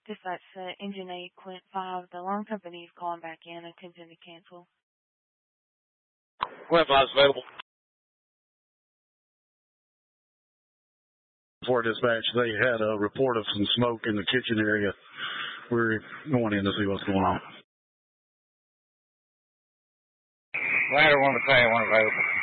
Dispatch Engine 8, Quint 5. The alarm company is calling back in. Attention to cancel. Quint 5 is available. For dispatch, they had a report of some smoke in the kitchen area. We're going in to see what's going on. Ladder 1 to 1 available.